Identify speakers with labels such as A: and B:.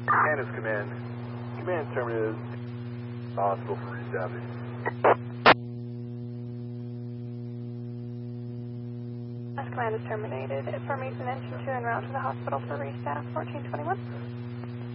A: Command is command. Command terminated. Hospital for restaffing.
B: Command is terminated. Formation engine 2 en route to the hospital for restaff 1421.